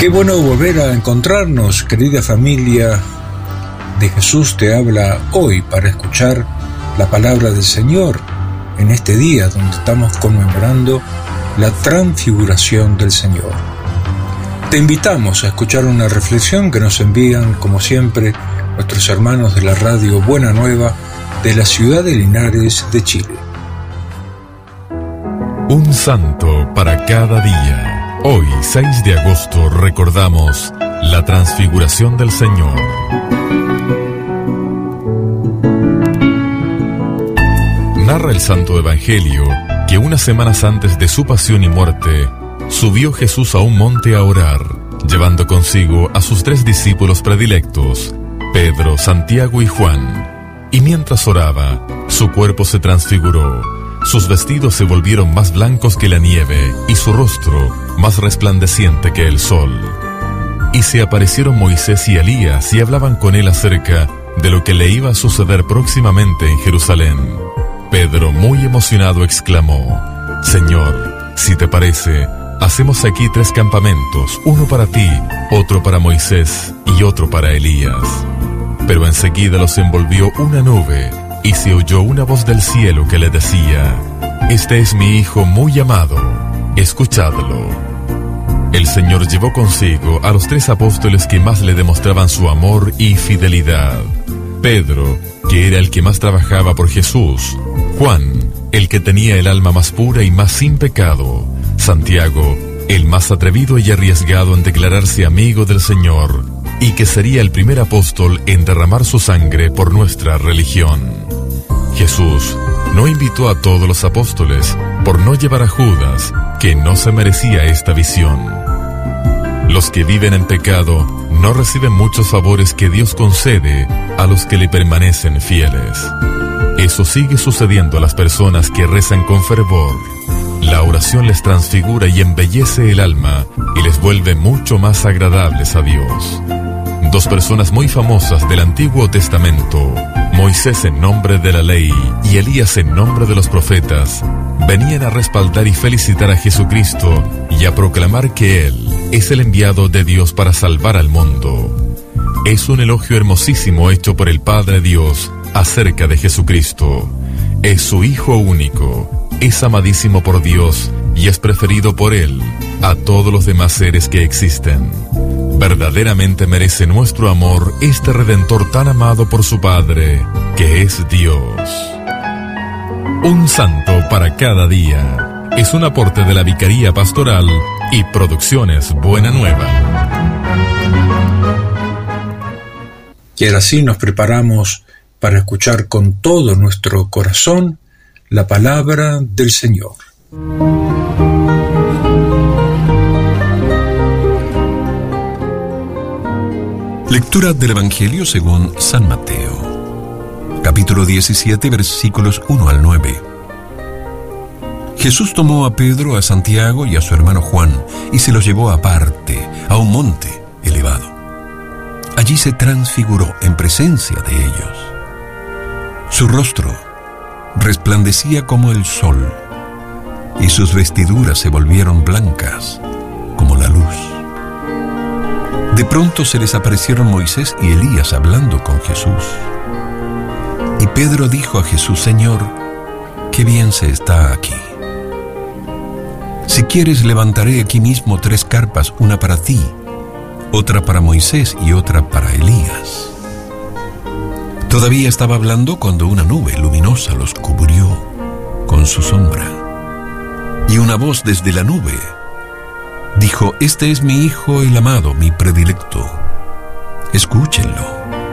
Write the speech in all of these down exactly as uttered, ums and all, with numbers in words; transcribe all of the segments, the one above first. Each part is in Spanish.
Qué bueno volver a encontrarnos, querida familia de Jesús te habla hoy para escuchar la palabra del Señor en este día donde estamos conmemorando la transfiguración del Señor. Te invitamos a escuchar una reflexión que nos envían, como siempre, nuestros hermanos de la radio Buena Nueva de la ciudad de Linares de Chile. Un santo para cada día. Hoy, seis de agosto, recordamos la transfiguración del Señor. Narra el Santo Evangelio que unas semanas antes de su pasión y muerte, subió Jesús a un monte a orar, llevando consigo a sus tres discípulos predilectos, Pedro, Santiago y Juan. Y mientras oraba, su cuerpo se transfiguró. Sus vestidos se volvieron más blancos que la nieve y su rostro más resplandeciente que el sol. Y se aparecieron Moisés y Elías y hablaban con él acerca de lo que le iba a suceder próximamente en Jerusalén. Pedro, muy emocionado, exclamó: Señor, si te parece, hacemos aquí tres campamentos, uno para ti, otro para Moisés y otro para Elías. Pero enseguida los envolvió una nube y se oyó una voz del cielo que le decía: Este es mi Hijo muy amado, escuchadlo. El Señor llevó consigo a los tres apóstoles que más le demostraban su amor y fidelidad. Pedro, que era el que más trabajaba por Jesús. Juan, el que tenía el alma más pura y más sin pecado. Santiago, el más atrevido y arriesgado en declararse amigo del Señor, y que sería el primer apóstol en derramar su sangre por nuestra religión. Jesús no invitó a todos los apóstoles por no llevar a Judas, que no se merecía esta visión. Los que viven en pecado no reciben muchos favores que Dios concede a los que le permanecen fieles. Eso sigue sucediendo a las personas que rezan con fervor. La oración les transfigura y embellece el alma y les vuelve mucho más agradables a Dios. Dos personas muy famosas del Antiguo Testamento, Moisés en nombre de la ley y Elías en nombre de los profetas, venían a respaldar y felicitar a Jesucristo y a proclamar que Él es el enviado de Dios para salvar al mundo. Es un elogio hermosísimo hecho por el Padre Dios acerca de Jesucristo. Es su Hijo único, es amadísimo por Dios y es preferido por Él a todos los demás seres que existen. Verdaderamente merece nuestro amor este Redentor tan amado por su Padre, que es Dios. Un santo para cada día. Es un aporte de la Vicaría Pastoral y Producciones Buena Nueva. Y ahora sí nos preparamos para escuchar con todo nuestro corazón la palabra del Señor. Lectura del Evangelio según San Mateo, capítulo diecisiete, versículos uno al nueve. Jesús tomó a Pedro, a Santiago y a su hermano Juan y se los llevó aparte, a un monte elevado. Allí se transfiguró en presencia de ellos. Su rostro resplandecía como el sol y sus vestiduras se volvieron blancas como la luz. De pronto se les aparecieron Moisés y Elías hablando con Jesús. Y Pedro dijo a Jesús: Señor, qué bien se está aquí. Si quieres, levantaré aquí mismo tres carpas, una para ti, otra para Moisés y otra para Elías. Todavía estaba hablando cuando una nube luminosa los cubrió con su sombra. Y una voz desde la nube dijo: Este es mi Hijo el amado, mi predilecto. Escúchenlo.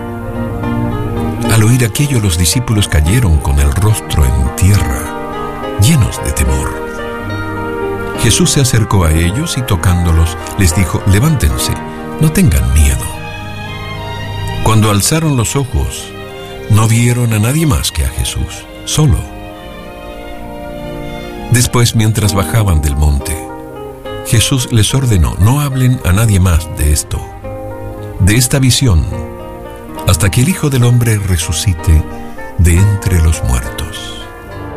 Al oír aquello, los discípulos cayeron con el rostro en tierra, llenos de temor. Jesús se acercó a ellos y tocándolos, les dijo: Levántense, no tengan miedo. Cuando alzaron los ojos, no vieron a nadie más que a Jesús, solo. Después, mientras bajaban del monte, Jesús les ordenó: no hablen a nadie más de esto, de esta visión, hasta que el Hijo del Hombre resucite de entre los muertos.